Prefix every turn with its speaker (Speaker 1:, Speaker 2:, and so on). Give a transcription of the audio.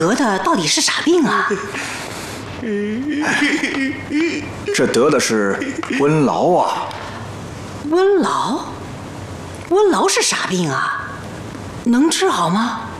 Speaker 1: 得的到底是啥病啊？
Speaker 2: 这得的是温痨啊。
Speaker 1: 温痨？温痨是啥病啊？能治好吗？